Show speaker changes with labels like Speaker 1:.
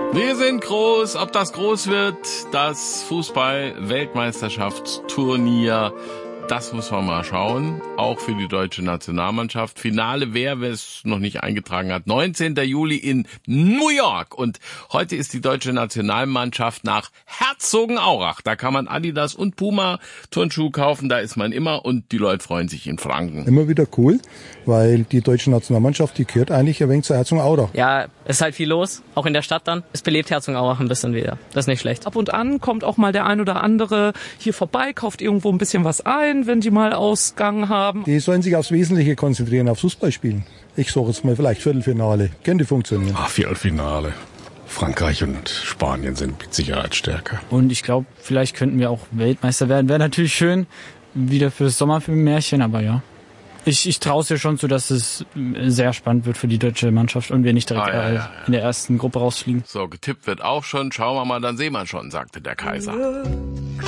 Speaker 1: Wir sind groß. Ob das groß wird, das Fußball-Weltmeisterschaftsturnier, das muss man mal schauen. Auch für die deutsche Nationalmannschaft. Finale, wer es noch nicht eingetragen hat, 19. Juli in New York. Und heute ist die deutsche Nationalmannschaft nach Herzogenaurach. Da kann man Adidas und Puma Turnschuhe kaufen. Da ist man immer und die Leute freuen sich in Franken.
Speaker 2: Immer wieder cool, weil die deutsche Nationalmannschaft, die gehört eigentlich ein wenig zu Herzogenaurach.
Speaker 3: Ja, es ist halt viel los, auch in der Stadt dann. Es belebt Herzogenaurach ein bisschen wieder. Das ist nicht schlecht.
Speaker 4: Ab und an kommt auch mal der ein oder andere hier vorbei, kauft irgendwo ein bisschen was ein, wenn die mal Ausgang haben.
Speaker 2: Die sollen sich aufs Wesentliche konzentrieren, aufs Fußballspielen. Ich sage jetzt mal vielleicht Viertelfinale. Könnte funktionieren.
Speaker 5: Viertelfinale. Frankreich und Spanien sind mit Sicherheit stärker.
Speaker 6: Und ich glaube, vielleicht könnten wir auch Weltmeister werden. Wäre natürlich schön, wieder fürs Sommerfilmmärchen, aber ja. Ich traue es ja schon zu, dass es sehr spannend wird für die deutsche Mannschaft und wir nicht direkt in der ersten Gruppe rausfliegen.
Speaker 1: So, getippt wird auch schon. Schauen wir mal, dann sehen wir schon, sagte der Kaiser.